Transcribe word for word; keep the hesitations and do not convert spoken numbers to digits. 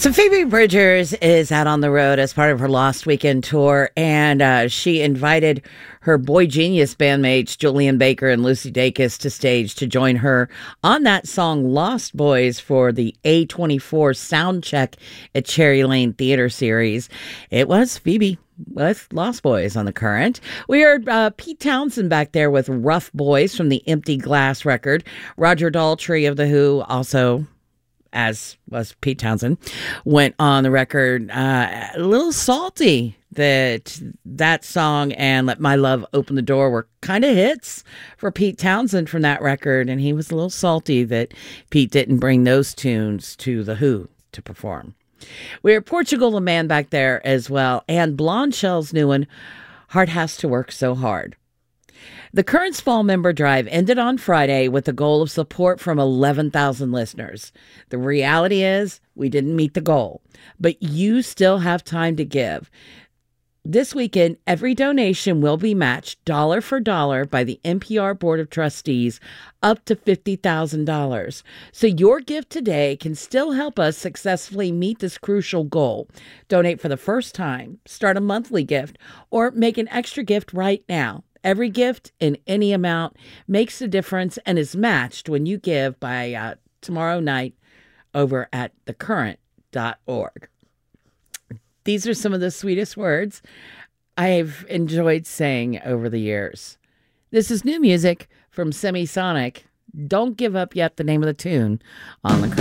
So Phoebe Bridgers is out on the road as part of her Lost Weekend tour, and uh, she invited her Boy Genius bandmates Julian Baker and Lucy Dacus to stage to join her on that song Lost Boys for the A twenty-four Soundcheck at Cherry Lane Theater series. It was Phoebe with Lost Boys on The Current. We heard uh, Pete Townsend back there with Rough Boys from the Empty Glass record. Roger Daltrey of The Who, also, as was Pete Townsend, went on the record uh, a little salty that that song and Let My Love Open the Door were kind of hits for Pete Townsend from that record, and he was a little salty that Pete didn't bring those tunes to The Who to perform. We have Portugal the Man back there as well, and Blonde Shell's new one, Heart Has to Work So Hard. The Current's Fall Member Drive ended on Friday with a goal of support from eleven thousand listeners. The reality is we didn't meet the goal, but you still have time to give. This weekend, every donation will be matched dollar for dollar by the N P R Board of Trustees up to fifty thousand dollars. So your gift today can still help us successfully meet this crucial goal. Donate for the first time, start a monthly gift, or make an extra gift right now. Every gift in any amount makes a difference and is matched when you give by uh, tomorrow night over at the current dot org. These are some of the sweetest words I've enjoyed saying over the years. This is new music from Semisonic. Don't Give Up Yet, the name of the tune on The Current.